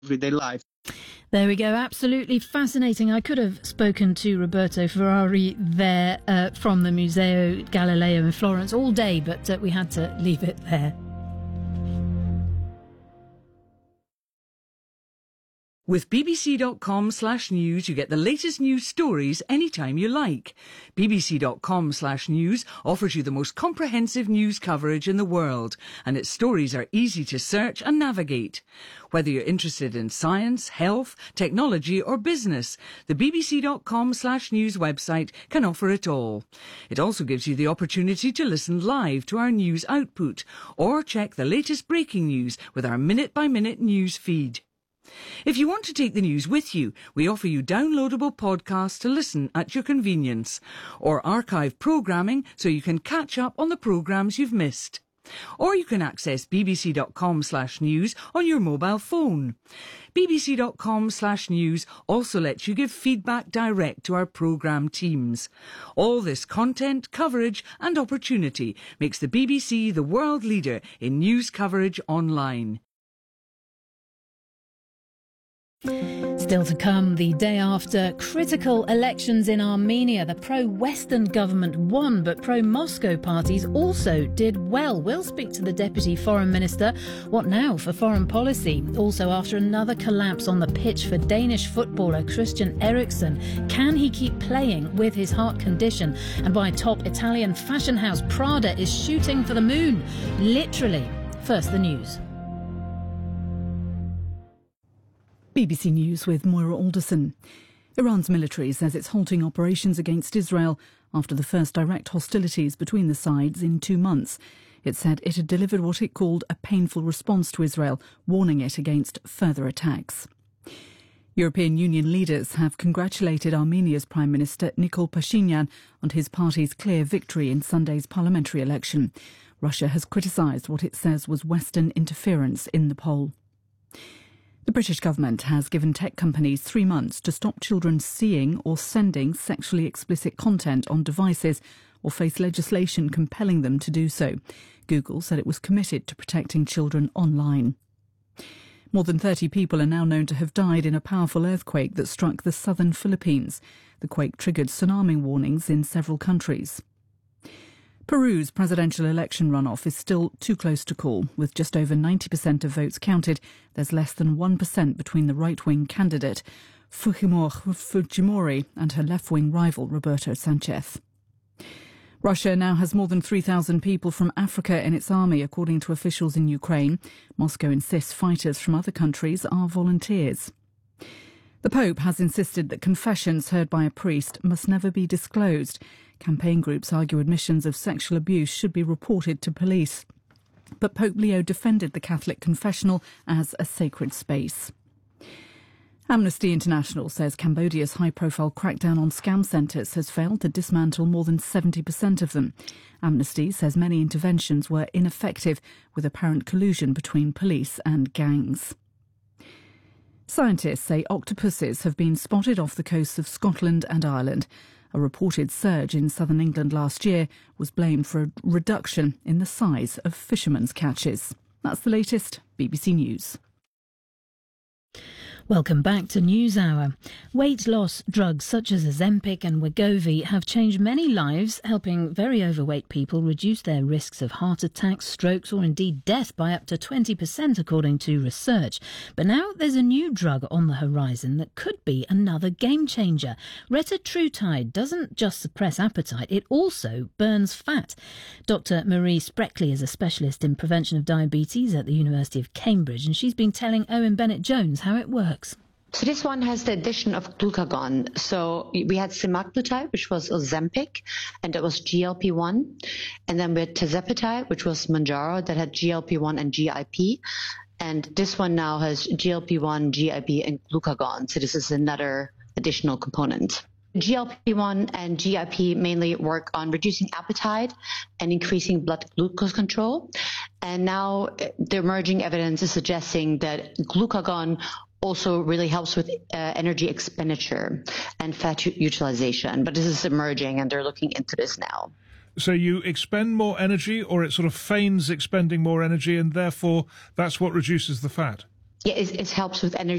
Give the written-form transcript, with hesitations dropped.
everyday life. There we go. Absolutely fascinating. I could have spoken to Roberto Ferrari there from the Museo Galileo in Florence all day, but we had to leave it there. With bbc.com/news, you get the latest news stories anytime you like. bbc.com/news offers you the most comprehensive news coverage in the world, and its stories are easy to search and navigate. Whether you're interested in science, health, technology or business, the bbc.com/news website can offer it all. It also gives you the opportunity to listen live to our news output or check the latest breaking news with our minute-by-minute news feed. If you want to take the news with you, we offer you downloadable podcasts to listen at your convenience, or archive programming so you can catch up on the programmes you've missed. Or you can access bbc.com/news on your mobile phone. bbc.com/news also lets you give feedback direct to our programme teams. All this content, coverage and opportunity makes the BBC the world leader in news coverage online. Still to come, the day after critical elections in Armenia, the pro-Western government won, but pro-Moscow parties also did well. We'll speak to the Deputy Foreign Minister. What now for foreign policy? Also, after another collapse on the pitch for Danish footballer Christian Eriksen, can he keep playing with his heart condition? And why top Italian fashion house Prada is shooting for the moon. Literally. First, the news. BBC News with Moira Alderson. Iran's military says it's halting operations against Israel after the first direct hostilities between the sides in 2 months. It said it had delivered what it called a painful response to Israel, warning it against further attacks. European Union leaders have congratulated Armenia's Prime Minister Nikol Pashinyan on his party's clear victory in Sunday's parliamentary election. Russia has criticised what it says was Western interference in the poll. The British government has given tech companies 3 months to stop children seeing or sending sexually explicit content on devices or face legislation compelling them to do so. Google said it was committed to protecting children online. More than 30 people are now known to have died in a powerful earthquake that struck the southern Philippines. The quake triggered tsunami warnings in several countries. Peru's presidential election runoff is still too close to call. With just over 90% of votes counted, there's less than 1% between the right-wing candidate Fujimori and her left-wing rival Roberto Sanchez. Russia now has more than 3,000 people from Africa in its army, according to officials in Ukraine. Moscow insists fighters from other countries are volunteers. The Pope has insisted that confessions heard by a priest must never be disclosed. Campaign groups argue admissions of sexual abuse should be reported to police. But Pope Leo defended the Catholic confessional as a sacred space. Amnesty International says Cambodia's high-profile crackdown on scam centres has failed to dismantle more than 70% of them. Amnesty says many interventions were ineffective, with apparent collusion between police and gangs. Scientists say octopuses have been spotted off the coasts of Scotland and Ireland. A reported surge in southern England last year was blamed for a reduction in the size of fishermen's catches. That's the latest. BBC News. Welcome back to NewsHour. Weight loss drugs such as Ozempic and Wegovy have changed many lives, helping very overweight people reduce their risks of heart attacks, strokes or indeed death by up to 20%, according to research. But now there's a new drug on the horizon that could be another game changer. Retatrutide doesn't just suppress appetite, it also burns fat. Dr. Marie Spreckley is a specialist in prevention of diabetes at the University of Cambridge, and she's been telling Owen Bennett-Jones how it works. So this one has the addition of glucagon. So we had semaglutide, which was Ozempic, and that was GLP-1. And then we had tirzepatide, which was Mounjaro, that had GLP-1 and GIP. And this one now has GLP-1, GIP, and glucagon. So this is another additional component. GLP-1 and GIP mainly work on reducing appetite and increasing blood glucose control. And now the emerging evidence is suggesting that glucagon also really helps with energy expenditure and fat utilization. But this is emerging, and they're looking into this now. So you expend more energy, or it sort of feigns expending more energy, and therefore that's what reduces the fat? Yeah, it helps with energy